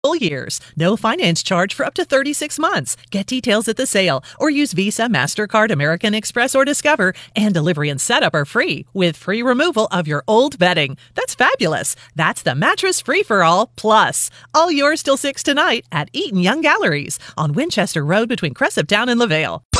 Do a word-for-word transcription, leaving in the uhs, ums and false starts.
Full years. No finance charge for up to thirty-six months. Get details at the sale or use Visa, MasterCard, American Express, or Discover. And delivery and setup are free with free removal of your old bedding. That's fabulous. That's the Mattress Free-for-All Plus. All yours till six tonight at Eaton Young Galleries on Winchester Road between Cresaptown and LaVale.